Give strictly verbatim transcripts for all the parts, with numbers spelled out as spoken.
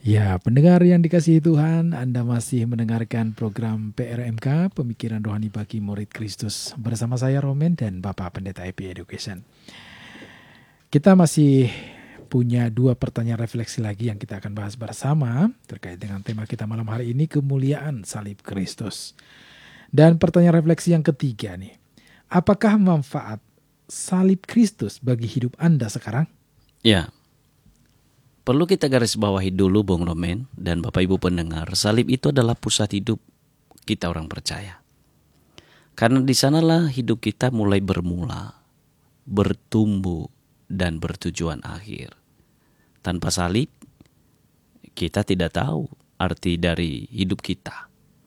Ya, pendengar yang dikasihi Tuhan, Anda masih mendengarkan program P R M K, Pemikiran Rohani Bagi Murid Kristus. Bersama saya Romen dan Bapak Pendeta I P Education. Kita masih punya dua pertanyaan refleksi lagi yang kita akan bahas bersama terkait dengan tema kita malam hari ini, kemuliaan salib Kristus. Dan pertanyaan refleksi yang ketiga nih, apakah manfaat salib Kristus bagi hidup Anda sekarang? Ya, perlu kita garis bawahi dulu Bung Romen dan Bapak Ibu pendengar, salib itu adalah pusat hidup kita orang percaya. Karena di sanalah hidup kita mulai bermula, bertumbuh, dan bertujuan akhir. Tanpa salib, kita tidak tahu arti dari hidup kita.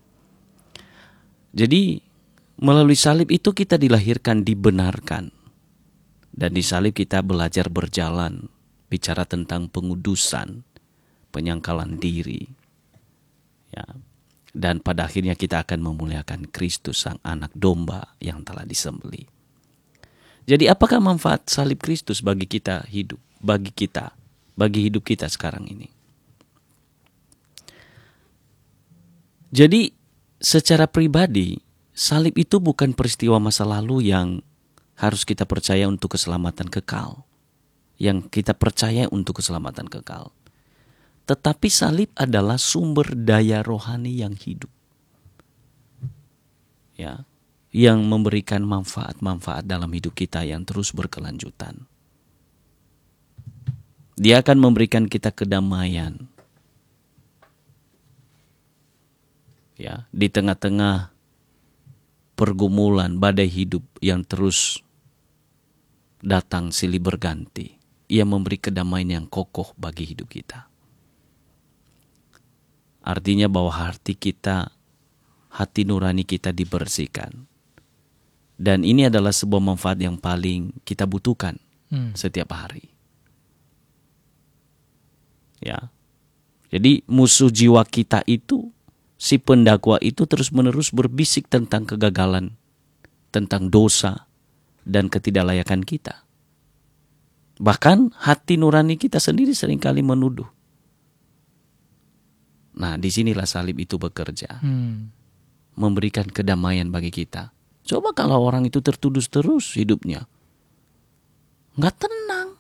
Jadi, melalui salib itu kita dilahirkan, dibenarkan. Dan di salib kita belajar berjalan, bicara tentang pengudusan, penyangkalan diri. Ya. Dan pada akhirnya kita akan memuliakan Kristus, sang anak domba yang telah disembelih. Jadi apakah manfaat salib Kristus bagi kita hidup, bagi kita, bagi hidup kita sekarang ini? Jadi secara pribadi, salib itu bukan peristiwa masa lalu yang harus kita percaya untuk keselamatan kekal. Yang kita percaya untuk keselamatan kekal. Tetapi salib adalah sumber daya rohani yang hidup. Ya, yang memberikan manfaat-manfaat dalam hidup kita yang terus berkelanjutan. Dia akan memberikan kita kedamaian. Ya, di tengah-tengah pergumulan badai hidup yang terus datang silih berganti. Ia memberi kedamaian yang kokoh bagi hidup kita. Artinya bahwa hati kita, hati nurani kita dibersihkan. Dan ini adalah sebuah manfaat yang paling kita butuhkan hmm. setiap hari. Ya. Jadi musuh jiwa kita itu, si pendakwa itu terus-menerus berbisik tentang kegagalan, tentang dosa, dan ketidaklayakan kita. Bahkan hati nurani kita sendiri seringkali menuduh. Nah, disinilah salib itu bekerja. Hmm. Memberikan kedamaian bagi kita. Coba kalau orang itu tertuduh terus hidupnya. Nggak tenang.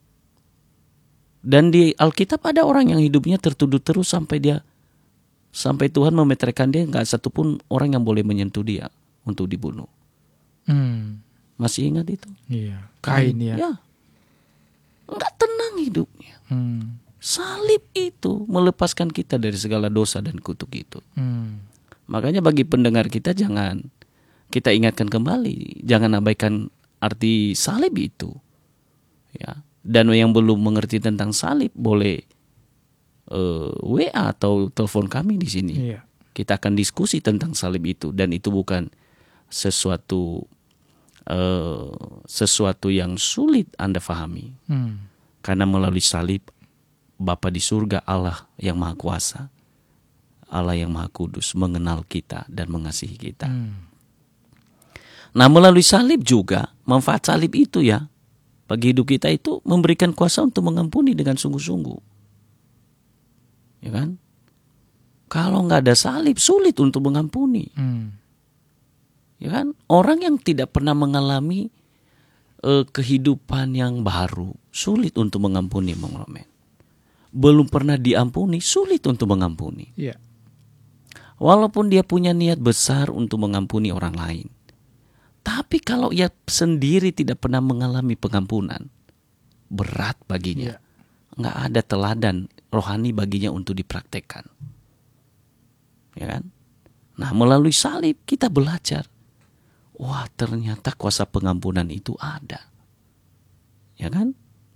Dan di Alkitab ada orang yang hidupnya tertuduh terus sampai dia, sampai Tuhan memeteraikan dia, nggak satupun orang yang boleh menyentuh dia untuk dibunuh. Hmm. Masih ingat itu? Iya. Kain ya. Ya. Nggak tenang hidupnya. Hmm. Salib itu melepaskan kita dari segala dosa dan kutuk itu. Hmm. Makanya bagi pendengar kita jangan kita ingatkan kembali, jangan abaikan arti salib itu. Ya. Dan yang belum mengerti tentang salib boleh uh, W A atau telepon kami di sini. Iya. Kita akan diskusi tentang salib itu, dan itu bukan sesuatu uh, sesuatu yang sulit Anda pahami. Hmm. Karena melalui salib Bapa di surga, Allah yang Maha Kuasa, Allah yang Maha Kudus mengenal kita dan mengasihi kita. Hmm. Nah, melalui salib juga, manfaat salib itu ya, bagi hidup kita itu memberikan kuasa untuk mengampuni dengan sungguh-sungguh. Ya kan? Kalau nggak ada salib, sulit untuk mengampuni. Hmm. Ya kan? Orang yang tidak pernah mengalami uh, kehidupan yang baru, sulit untuk mengampuni, Bang Romen. Belum pernah diampuni, sulit untuk mengampuni. Yeah. Walaupun dia punya niat besar untuk mengampuni orang lain. Tapi kalau ia sendiri tidak pernah mengalami pengampunan, berat baginya. Yeah. Nggak ada teladan rohani baginya untuk dipraktekkan. Ya kan? Nah, melalui salib kita belajar. Wah, ternyata kuasa pengampunan itu ada. Ya kan?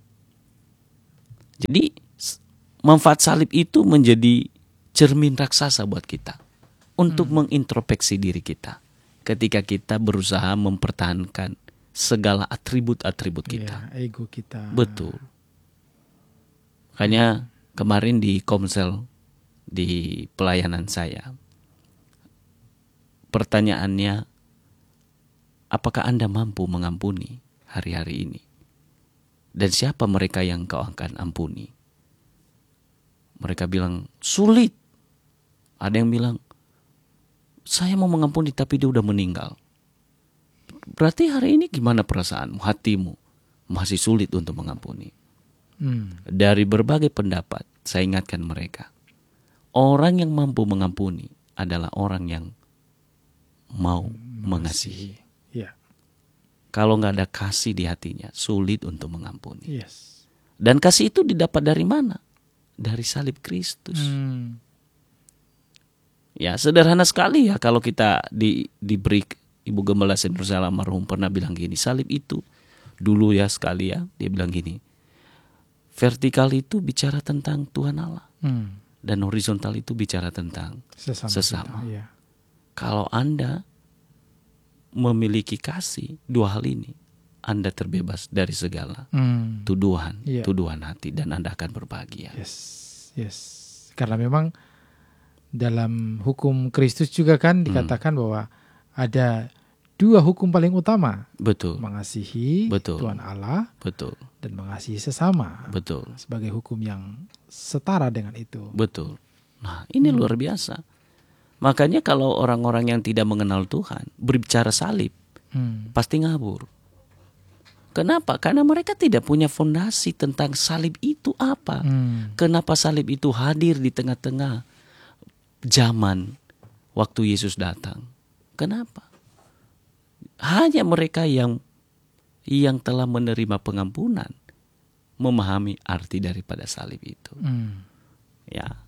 Jadi manfaat salib itu menjadi cermin raksasa buat kita untuk hmm. mengintrospeksi diri kita ketika kita berusaha mempertahankan segala atribut-atribut kita. Ya, ego kita. Betul. Makanya kemarin di Komsel, di pelayanan saya, pertanyaannya, apakah Anda mampu mengampuni hari-hari ini? Dan siapa mereka yang kau akan ampuni? Mereka bilang sulit. Ada yang bilang saya mau mengampuni tapi dia udah meninggal. Berarti hari ini gimana perasaanmu, hatimu? Masih sulit untuk mengampuni. Hmm. Dari berbagai pendapat, saya ingatkan mereka. Orang yang mampu mengampuni adalah orang yang mau mengasihi. Ya. Kalau nggak ada kasih di hatinya, sulit untuk mengampuni. Yes. Dan kasih itu didapat dari mana? Dari salib Kristus. Hmm. Ya, sederhana sekali ya kalau kita di, diberi, Ibu Gembala Sendrusala almarhum pernah bilang gini, salib itu dulu ya sekali ya, dia bilang gini, vertikal itu bicara tentang Tuhan Allah, Hmm. dan horizontal itu bicara tentang Sesama. sesama. Kita, ya. Kalau Anda memiliki kasih, dua hal ini, Anda terbebas dari segala Hmm. tuduhan, Iya. tuduhan hati, dan Anda akan berbahagia. Yes, yes. Karena memang dalam hukum Kristus juga kan dikatakan hmm. bahwa ada dua hukum paling utama. Betul. Mengasihi Betul. Tuhan Allah Betul. dan mengasihi sesama. Betul. Sebagai hukum yang setara dengan itu. Betul. Nah, ini hmm. luar biasa. Makanya kalau orang-orang yang tidak mengenal Tuhan berbicara salib, hmm. pasti ngabur. Kenapa? Karena mereka tidak punya fondasi tentang salib itu apa. Hmm. Kenapa salib itu hadir di tengah-tengah zaman waktu Yesus datang? Kenapa? Hanya mereka yang yang telah menerima pengampunan memahami arti daripada salib itu. Hmm. Ya.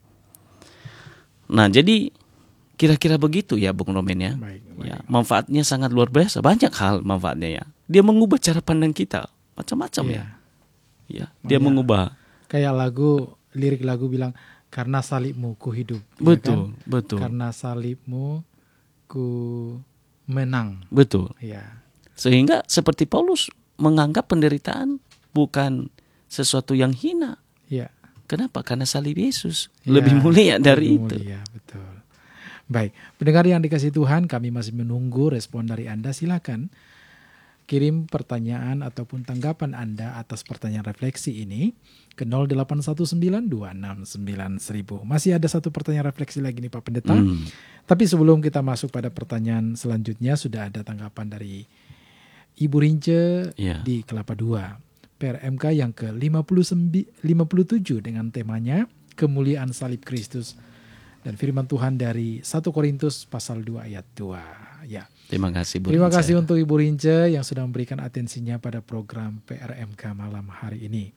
Nah, jadi kira-kira begitu ya Bung Romen ya. Baik, baik. Ya, manfaatnya sangat luar biasa. Banyak hal manfaatnya ya. Dia mengubah cara pandang kita macam-macam ya. Ya, dia Makanya, mengubah. Kayak lagu, lirik lagu bilang karena salibmu ku hidup. Betul, ya kan? betul. Karena salibmu ku menang. Betul. Ya. Sehingga seperti Paulus menganggap penderitaan bukan sesuatu yang hina. Ya. Kenapa? Karena salib Yesus ya, lebih mulia dari lebih itu. Mulia, betul. Baik, pendengar yang dikasihi Tuhan, kami masih menunggu respon dari Anda. Silakan kirim pertanyaan ataupun tanggapan Anda atas pertanyaan refleksi ini ke nol delapan satu sembilan dua enam sembilan nol nol nol. Masih ada satu pertanyaan refleksi lagi nih Pak Pendeta. Hmm. Tapi sebelum kita masuk pada pertanyaan selanjutnya, sudah ada tanggapan dari Ibu Rince yeah. di Kelapa dua. P R M K yang ke lima puluh tujuh dengan temanya Kemuliaan Salib Kristus. Dan firman Tuhan dari satu Korintus pasal dua ayat dua. Ya. Terima kasih Bu Terima Rince. kasih untuk Ibu Rince yang sudah memberikan atensinya pada program P R M K malam hari ini.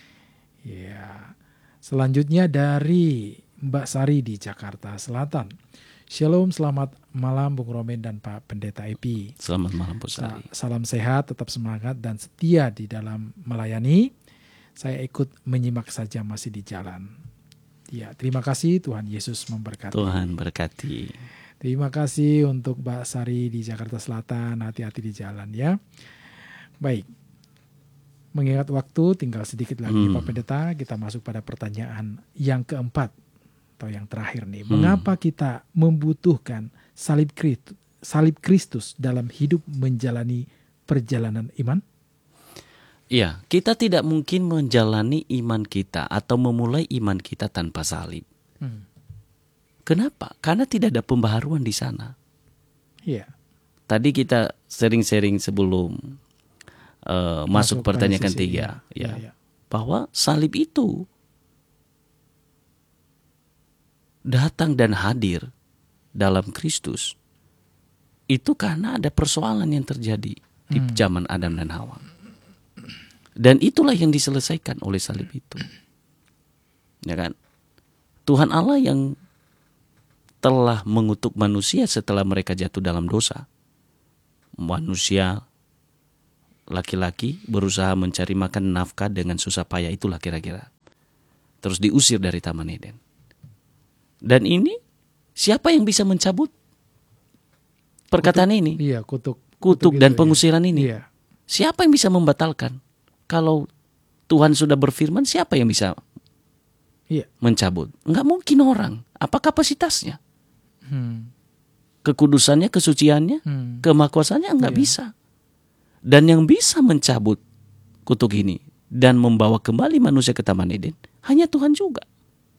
Ya. Selanjutnya dari Mbak Sari di Jakarta Selatan. Shalom, selamat malam Bung Romen dan Pak Pendeta Epi. Selamat malam Bu Sari. Salam sehat, tetap semangat dan setia di dalam melayani. Saya ikut menyimak saja masih di jalan. Ya, terima kasih, Tuhan Yesus memberkati. Tuhan berkati. Terima kasih untuk Mbak Sari di Jakarta Selatan, hati-hati di jalan ya. Baik, mengingat waktu tinggal sedikit lagi hmm. Pak Pendeta, kita masuk pada pertanyaan yang keempat atau yang terakhir nih. Hmm. Mengapa kita membutuhkan salib Kristus, salib Kristus dalam hidup menjalani perjalanan iman? Iya, kita tidak mungkin menjalani iman kita atau memulai iman kita tanpa salib. Hmm. Kenapa? Karena tidak ada pembaharuan di sana. Iya. Tadi kita sering-sering sebelum uh, masuk, masuk pertanyaan ketiga, ya, ya, ya, bahwa salib itu datang dan hadir dalam Kristus itu karena ada persoalan yang terjadi di hmm. zaman Adam dan Hawa. Dan itulah yang diselesaikan oleh salib itu. Ya kan? Tuhan Allah yang telah mengutuk manusia setelah mereka jatuh dalam dosa. Manusia laki-laki berusaha mencari makan nafkah dengan susah payah, itulah kira-kira. Terus diusir dari Taman Eden. Dan ini siapa yang bisa mencabut perkataan kutuk, ini? Iya, kutuk. Kutuk, kutuk dan itu, pengusiran iya. ini. Iya. Siapa yang bisa membatalkan? Kalau Tuhan sudah berfirman, siapa yang bisa iya. mencabut? Enggak mungkin orang. Apa kapasitasnya? Hmm. Kekudusannya, kesuciannya, hmm. kemahakuasaannya enggak iya. bisa. Dan yang bisa mencabut kutuk ini dan membawa kembali manusia ke Taman Eden hanya Tuhan juga.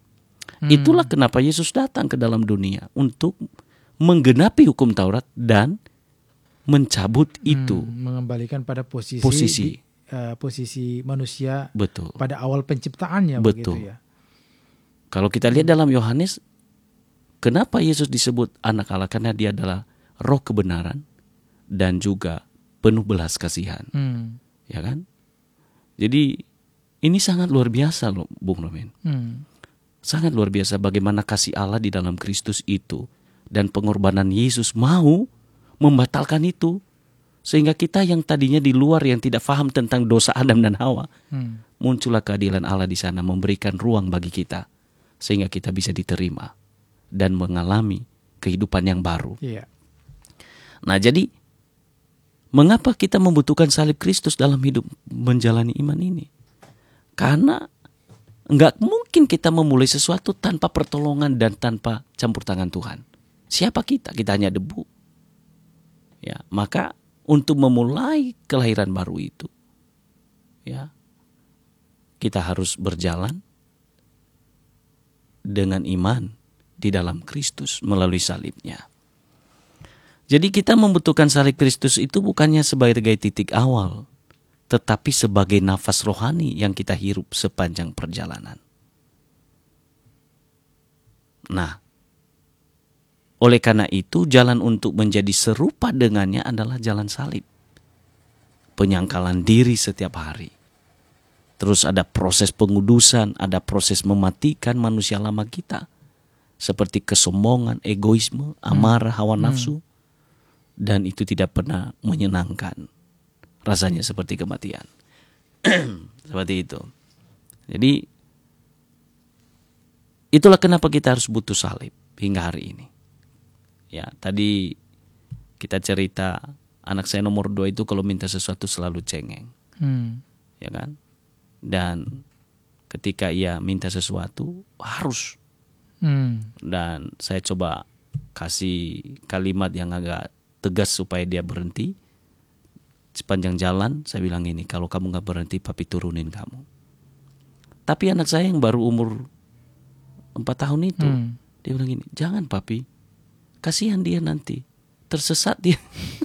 Hmm. Itulah kenapa Yesus datang ke dalam dunia, untuk menggenapi hukum Taurat dan mencabut itu. Hmm, mengembalikan pada posisi posisi, di, uh, posisi manusia. Betul. Pada awal penciptaannya. Betul. Begitu ya. Kalau kita lihat dalam Yohanes, kenapa Yesus disebut anak Allah? Karena dia adalah roh kebenaran dan juga penuh belas kasihan. Hmm. Ya kan? Jadi ini sangat luar biasa loh, Bung Romen. Hmm. Sangat luar biasa bagaimana kasih Allah di dalam Kristus itu, dan pengorbanan Yesus mau membatalkan itu, sehingga kita yang tadinya di luar, yang tidak paham tentang dosa Adam dan Hawa, hmm. muncullah keadilan Allah di sana, memberikan ruang bagi kita sehingga kita bisa diterima dan mengalami kehidupan yang baru. Yeah. Nah, jadi mengapa kita membutuhkan salib Kristus dalam hidup menjalani iman ini? Karena enggak mungkin kita memulai sesuatu tanpa pertolongan dan tanpa campur tangan Tuhan. Siapa kita? Kita hanya debu. Ya, maka untuk memulai kelahiran baru itu, ya, kita harus berjalan dengan iman di dalam Kristus melalui salibnya. Jadi kita membutuhkan salib Kristus itu bukannya sebagai titik awal, tetapi sebagai nafas rohani yang kita hirup sepanjang perjalanan. Nah, oleh karena itu jalan untuk menjadi serupa dengannya adalah jalan salib. Penyangkalan diri setiap hari. Terus ada proses pengudusan, ada proses mematikan manusia lama kita. Seperti kesombongan, egoisme, amarah, hawa nafsu. Hmm. Dan itu tidak pernah menyenangkan. Rasanya seperti kematian. Seperti itu. Jadi itulah kenapa kita harus butuh salib hingga hari ini. Ya, tadi kita cerita anak saya nomor dua itu kalau minta sesuatu selalu cengeng. Hmm. Ya kan? Dan ketika ia minta sesuatu harus. Hmm. Dan saya coba kasih kalimat yang agak tegas supaya dia berhenti. Sepanjang jalan saya bilang ini, kalau kamu gak berhenti papi turunin kamu. Tapi anak saya yang baru umur empat tahun itu, hmm. dia bilang gini, jangan papi, kasihan dia nanti, tersesat dia.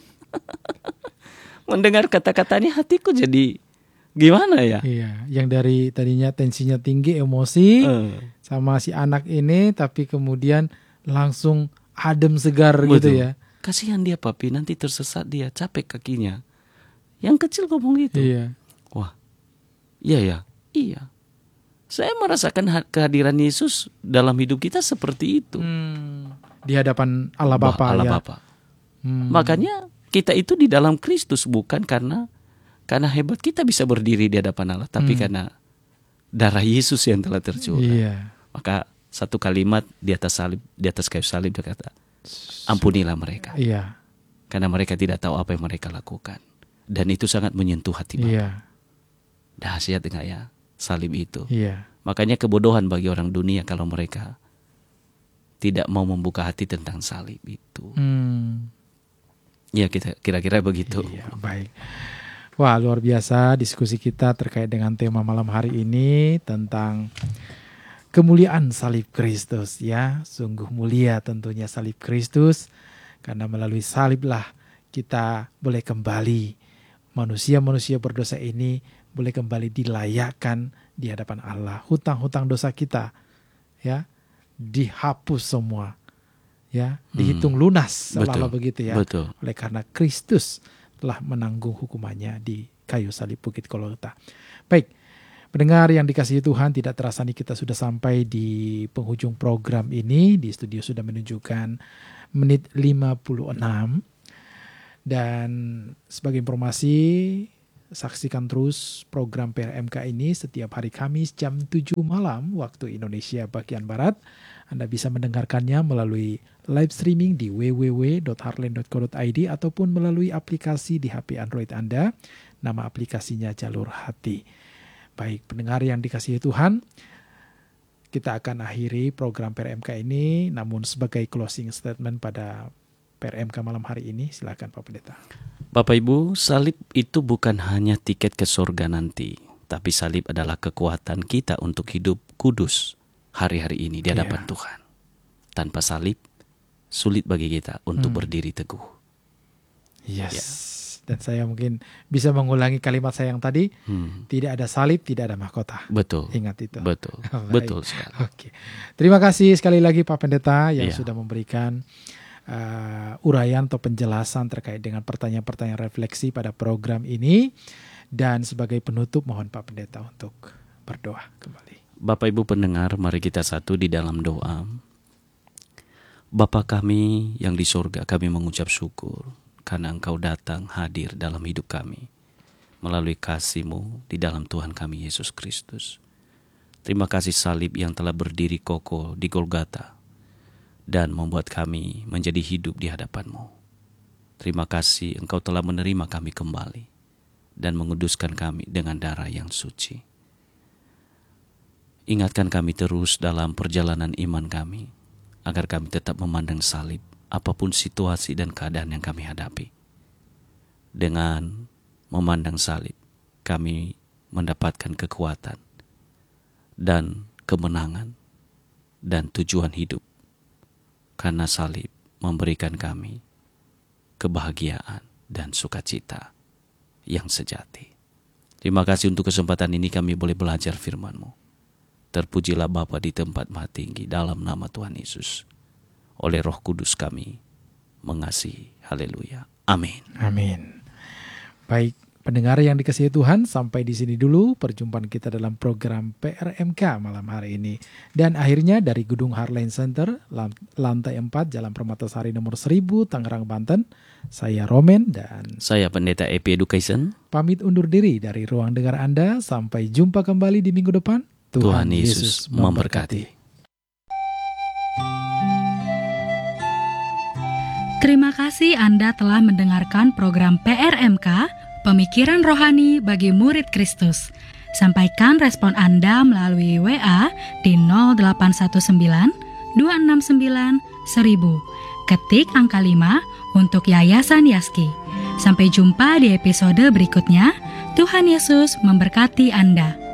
Mendengar kata-katanya hatiku jadi gimana ya? Iya, yang dari tadinya tensinya tinggi, emosi uh. sama si anak ini, tapi kemudian langsung adem segar. Betul. Gitu ya. Kasihan dia papi, nanti tersesat dia, capek kakinya. Yang kecil ngomong gitu. Iya. Wah, iya ya, iya. Saya merasakan kehadiran Yesus dalam hidup kita seperti itu. Hmm. Di hadapan Allah Bapa. Allah ya. Bapa. Hmm. Makanya kita itu di dalam Kristus bukan karena karena hebat kita bisa berdiri di hadapan Allah, tapi hmm. karena darah Yesus yang telah tercurah. Iya. Maka satu kalimat di atas salib, di atas kayu salib dia kata, ampunilah mereka. Iya. Karena mereka tidak tahu apa yang mereka lakukan. Dan itu sangat menyentuh hati Bapak. Iya. Dahsyat enggak ya salib itu. Iya. Makanya kebodohan bagi orang dunia kalau mereka tidak mau membuka hati tentang salib itu. Hmm. Ya kita kira-kira begitu. Iya, baik. Wah, luar biasa diskusi kita terkait dengan tema malam hari ini tentang kemuliaan salib Kristus ya. Sungguh mulia tentunya salib Kristus, karena melalui saliblah kita boleh kembali, manusia-manusia berdosa ini boleh kembali dilayakkan di hadapan Allah. Hutang-hutang dosa kita ya dihapus semua. Ya, dihitung hmm. lunas seolah-olah begitu ya. Betul. Oleh karena Kristus telah menanggung hukumannya di kayu salib Bukit Golgota. Baik, pendengar yang dikasihi Tuhan, tidak terasa nih kita sudah sampai di penghujung program ini. Di studio sudah menunjukkan menit lima puluh enam. Dan sebagai informasi, saksikan terus program P R M K ini setiap hari Kamis jam tujuh malam waktu Indonesia bagian Barat. Anda bisa mendengarkannya melalui live streaming di w w w dot heartland dot co dot i d ataupun melalui aplikasi di H P Android Anda. Nama aplikasinya Jalur Hati. Baik, pendengar yang dikasihi Tuhan, kita akan akhiri program P R M K ini. Namun sebagai closing statement pada P R M K malam hari ini, silakan Pak Pendeta. Bapak Ibu, salib itu bukan hanya tiket ke surga nanti, tapi salib adalah kekuatan kita untuk hidup kudus, hari-hari ini di hadapan Yeah. Tuhan. Tanpa salib, sulit bagi kita untuk Hmm. berdiri teguh. Yes. Ya. Dan saya mungkin bisa mengulangi kalimat saya yang tadi, Hmm. tidak ada salib, tidak ada mahkota. Betul. Ingat itu. Betul. Baik. Betul sekali. Oke. Terima kasih sekali lagi Pak Pendeta yang Iya. sudah memberikan uh, uraian atau penjelasan terkait dengan pertanyaan-pertanyaan refleksi pada program ini. Dan sebagai penutup mohon Pak Pendeta untuk berdoa kembali. Bapak Ibu pendengar, mari kita satu di dalam doa. Bapa kami yang di surga, kami mengucap syukur karena Engkau datang hadir dalam hidup kami melalui kasih-Mu di dalam Tuhan kami Yesus Kristus. Terima kasih salib yang telah berdiri kokoh di Golgota dan membuat kami menjadi hidup di hadapan-Mu. Terima kasih Engkau telah menerima kami kembali dan menguduskan kami dengan darah yang suci. Ingatkan kami terus dalam perjalanan iman kami, agar kami tetap memandang salib apapun situasi dan keadaan yang kami hadapi. Dengan memandang salib, kami mendapatkan kekuatan dan kemenangan dan tujuan hidup. Karena salib memberikan kami kebahagiaan dan sukacita yang sejati. Terima kasih untuk kesempatan ini kami boleh belajar firman-Mu. Terpujilah Bapa di tempat maha tinggi dalam nama Tuhan Yesus. Oleh Roh Kudus kami mengasihi. Haleluya. Amin. Amin. Baik, pendengar yang dikasihi Tuhan, sampai di sini dulu perjumpaan kita dalam program P R M K malam hari ini. Dan akhirnya dari Gedung Harline Center, lantai empat, Jalan Permatasari nomor seribu, Tangerang, Banten, saya Romen dan saya Pendeta E P Education. Pamit undur diri dari ruang dengar Anda. Sampai jumpa kembali di minggu depan. Tuhan, Tuhan Yesus memberkati. Terima kasih Anda telah mendengarkan program P R M K, Pemikiran Rohani bagi Murid Kristus. Sampaikan respon Anda melalui W A di nol delapan satu sembilan dua enam sembilan seribu. Ketik angka lima untuk Yayasan Yaski. Sampai jumpa di episode berikutnya. Tuhan Yesus memberkati Anda.